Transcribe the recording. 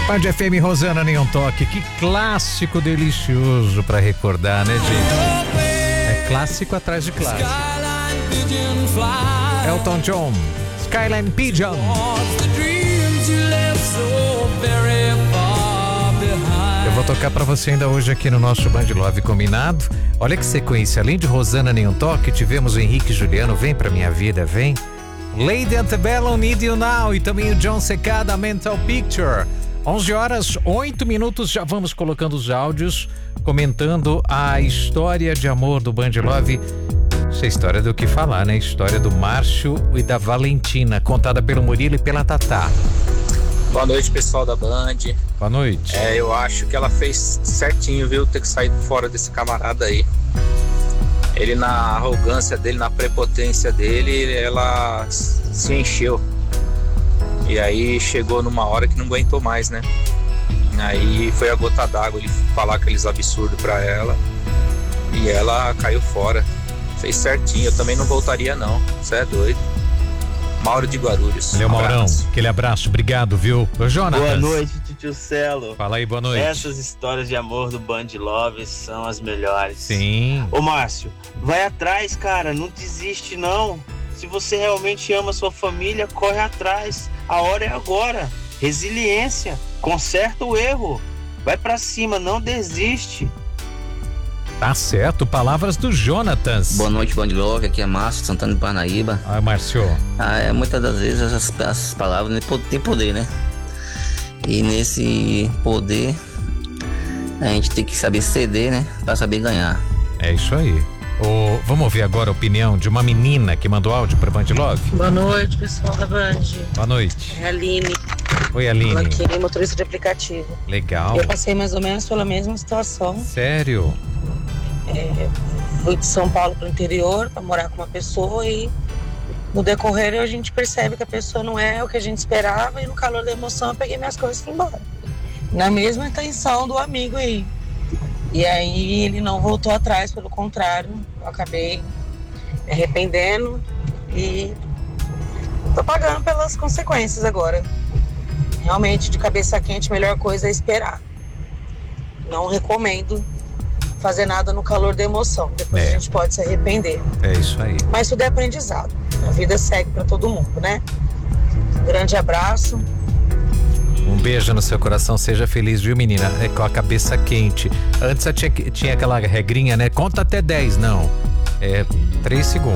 Band FM, Rosana Nenhum Toque. Que clássico delicioso pra recordar, né, gente? É clássico atrás de clássico. Elton John, Skyline Pigeon. Eu vou tocar pra você ainda hoje aqui no nosso Band Love combinado. Olha que sequência, além de Rosana Nenhum Toque, tivemos o Henrique Juliano, Vem Pra Minha Vida, Vem. Lady Antebellum, Need You Now, e também o John Secada, Mental Picture. 11h08, já vamos colocando os áudios, comentando a história de amor do Band Love. Essa história do que falar, né? História do Márcio e da Valentina, contada pelo Murilo e pela Tatá. Boa noite, pessoal da Band. Boa noite. Eu acho que ela fez certinho, viu? Ter que sair fora desse camarada aí. Ele, na arrogância dele, na prepotência dele, ela se encheu. E aí chegou numa hora que não aguentou mais, né? Aí foi a gota d'água, ele falar aqueles absurdos pra ela. E ela caiu fora. Fez certinho, eu também não voltaria não. Você é doido. Mauro de Guarulhos. Valeu, Maurão. Aquele abraço, obrigado, viu? Ô, Jonas. Boa noite, Tio Celo. Fala aí, boa noite. Essas histórias de amor do Band Love são as melhores. Sim. Ô, Márcio, vai atrás, cara, não desiste não. Se você realmente ama sua família, corre atrás. A hora é agora. Resiliência, conserta o erro. Vai pra cima, não desiste. Tá certo, palavras do Jonatas. Boa noite, Band Love, aqui é Márcio, Santana de Parnaíba. Márcio. Muitas das vezes essas palavras têm poder, né? E nesse poder a gente tem que saber ceder, né? Pra saber ganhar. É isso aí. Vamos ouvir agora a opinião de uma menina que mandou áudio pra Band Love. Boa noite, pessoal da Band. Boa noite. É a Aline. Oi, Aline. Ela aqui é motorista de aplicativo. Legal. Eu passei mais ou menos pela mesma situação. Sério? Fui de São Paulo para o interior para morar com uma pessoa e no decorrer a gente percebe que a pessoa não é o que a gente esperava e no calor da emoção eu peguei minhas coisas e fui embora. Na mesma intenção do amigo aí. E aí ele não voltou atrás, pelo contrário, eu acabei me arrependendo e tô pagando pelas consequências agora. Realmente, de cabeça quente, a melhor coisa é esperar. Não recomendo fazer nada no calor da emoção. Depois a gente pode se arrepender. É isso aí. Mas tudo é aprendizado. A vida segue para todo mundo, né? Um grande abraço. Um beijo no seu coração, seja feliz, viu, menina? Com a cabeça quente. Antes tinha aquela regrinha, né? Conta até 10, não. 3 segundos.